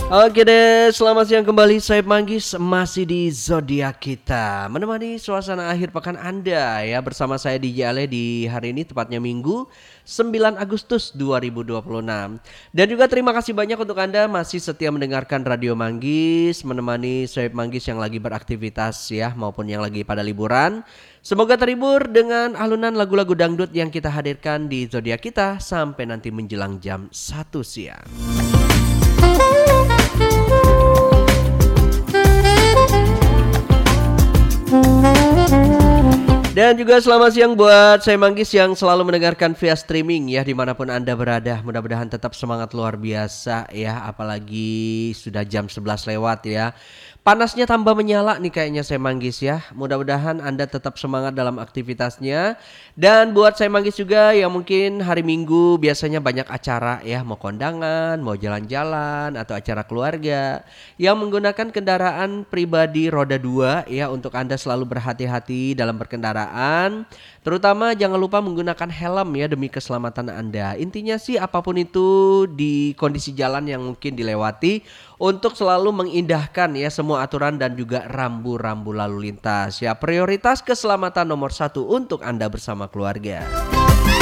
Oke deh, selamat siang kembali. Saya Manggis masih di zodiak kita, menemani suasana akhir pekan Anda ya bersama saya DJ Ale di hari ini tepatnya Minggu 9 Agustus 2026. Dan juga terima kasih banyak untuk Anda masih setia mendengarkan Radio Manggis, menemani saya Manggis yang lagi beraktivitas ya maupun yang lagi pada liburan. Semoga terhibur dengan alunan lagu-lagu dangdut yang kita hadirkan di zodiak kita sampai nanti menjelang jam 1 siang. Dan juga selamat siang buat saya Manggis yang selalu mendengarkan via streaming ya dimanapun Anda berada. Mudah-mudahan tetap semangat luar biasa ya, apalagi sudah jam 11 lewat ya. Panasnya tambah menyala nih kayaknya saya Manggis ya. Mudah-mudahan Anda tetap semangat dalam aktivitasnya. Dan buat saya Manggis juga yang mungkin hari Minggu biasanya banyak acara ya, mau kondangan, mau jalan-jalan atau acara keluarga yang menggunakan kendaraan pribadi roda 2 ya, untuk Anda selalu berhati-hati dalam berkendaraan. Terutama jangan lupa menggunakan helm ya demi keselamatan Anda. Intinya sih apapun itu di kondisi jalan yang mungkin dilewati, untuk selalu mengindahkan ya semua aturan dan juga rambu-rambu lalu lintas. Ya, prioritas keselamatan nomor 1 untuk Anda bersama keluarga.